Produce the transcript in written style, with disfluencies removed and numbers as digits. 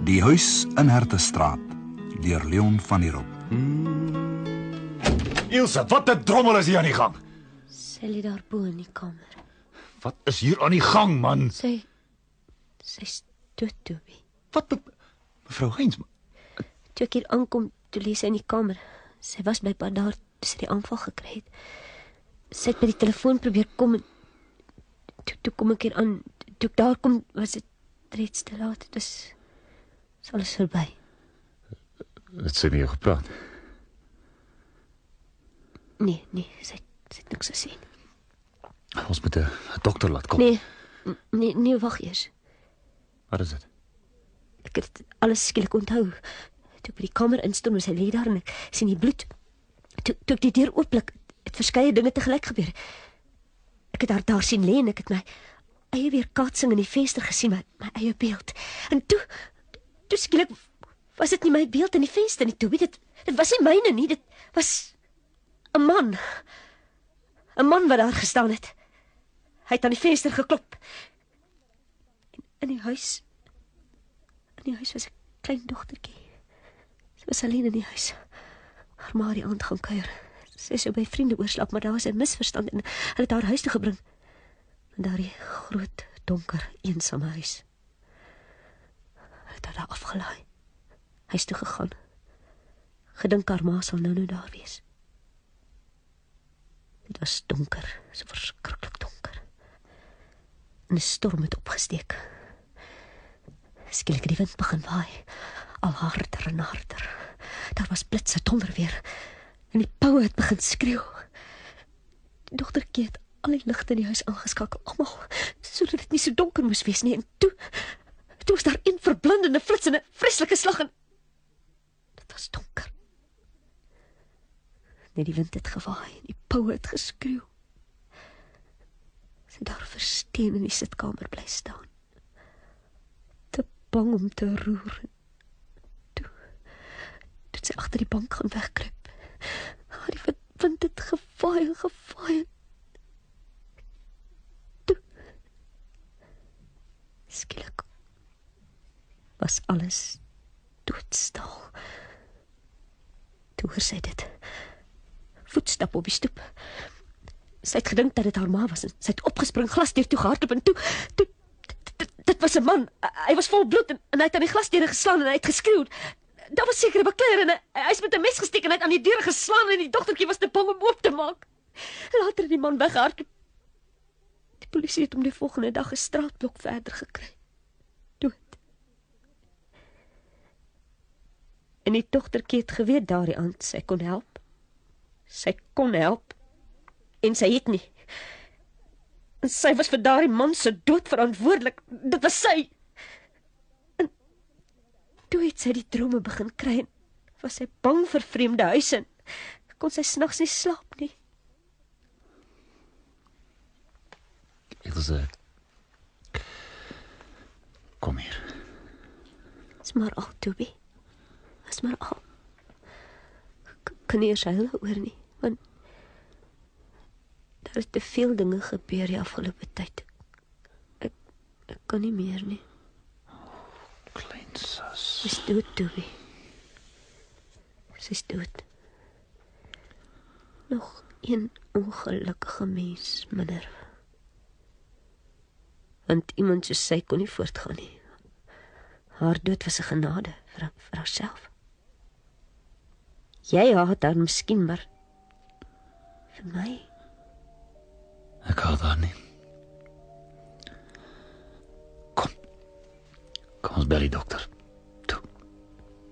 Die huis in Hertestraat, deur Leon van der Roop. Ilse, wat 'n drommel is hier aan die gang? Sy lê daar bo in die kamer. Wat is hier aan die gang, man? Sy's dood, Toby. Wat, mevrou Heinz? Toe ek hier aankom, toe lê sy in die kamer. Sy was bypa daar, toe sy die aanval gekry het. Sy het by die telefoon probeer kom en toe kom ek hier aan. Toe ek daar kom, was dit reeds te laat. Dus is alles verby. Het sy met jou gepraat? Nee, sy het niks gesê. Ons moet 'n dokter laat kom. Nee, wag eers. Wat is dit? Ek het alles skielik onthou. Toe ek by die kamer instorm, sy lê daar en ek sien die bloed. Toe ek die deur ooplik, het verskeie dinge tegelyk gebeur. Ek het haar daar sien lê en ek het my eie weerkaatsing in die venster gesien, my eie beeld. En toe skielik was dit nie my beeld in die venster nie, Toby. Dit was nie myne nie, dit was 'n man. 'n Man wat daar gestaan het. Hy het aan die venster geklop. In die huis was 'n klein dogtertjie. Sy was alleen in die huis. Haar ma het die aand gaan kuier. Sy sou by vriende oorslaap, maar daar was 'n misverstand en hulle het haar huis toe gebring. In daardie groot, donker, eensame huis. Hulle het haar daar afgelaai. Huis toe gegaan. Gedink haar ma sal nou daar wees. Dit was donker, so verskriklik donker. En 'n storm het opgesteek. Skielik het die wind begin waai, al harder en harder. Daar was blitse donderweer, en die poue het begin skreeu. Die dogtertjie het al die ligte in die huis aangeskakel, almal, sodat dit nie so donker moes wees nie, en toe was daar een verblindende flits en 'n vreeslike slag, en dit was donker. Net die wind het gewaai, en die poue het geskreeu. Sy het daar versteen in die sitkamer bly staan, te bang om te roer. Toe het sy agter die bank gaan wegkruip. Die wind het gewaai en gewaai. Toe skielik was alles doodstil. Toe hoor sy dit. Voetstap op die stoep. Sy het gedink dat dit haar ma was en sy het opgespring, glasdeur toe gehardloop en toe dit was 'n man. Hy was vol bloed en hy het aan die glasdeure geslaan en hy het geskreeu. Daar was seker 'n bekleier en hy is met 'n mes gesteek en hy het aan die deure geslaan en die dogtertjie was te bang om oop te maak. Later het die man weggehardloop. Die polisie het hom die volgende dag 'n straatblok verder gekry. Dood. En die dogtertjie het geweet daardie aand sy kon help. Sy kon help. En sy het nie. En sy was vir daardie man se dood verantwoordelik. Dit was sy. En toe het sy die drome begin kry en was sy bang vir vreemde huise en kon sy snags nie slaap nie. Ilse, kom hier. Is maar al, Toby. Is maar al. Kan nie eers huil oor nie, want daar is te veel dinge gebeur die afgelope tyd. Ek kan nie meer nie. Klein sus. Sy's dood, Toby. Sy's dood. Nog een ongelukkige mens minder. Want iemand soos sy kon nie voortgaan nie. Haar dood was 'n genade vir haarself. Jy haat haar miskien, maar vir my. Ek haat haar nie. Kom ons bel die dokter.